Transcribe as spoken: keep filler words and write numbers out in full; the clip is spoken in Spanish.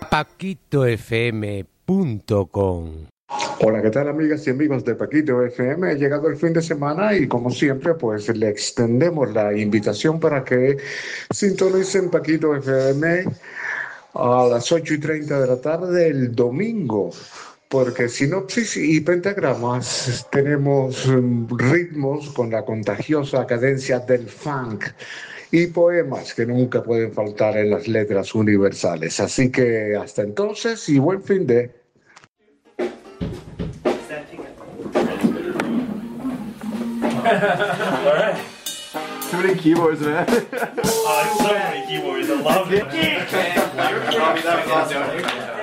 paquito f m punto com. Hola, ¿qué tal, amigas y amigos de Paquito F M? Ha llegado el fin de semana y, como siempre, pues le extendemos la invitación para que sintonicen Paquito F M a las ocho y treinta de la tarde el domingo, porque Sinopsis y Pentagramas tenemos um, ritmos con la contagiosa cadencia del funk y poemas que nunca pueden faltar en las letras universales. Así que hasta entonces y buen fin de... All right. Too many keyboards, man. Oh, so many keyboards. I love it.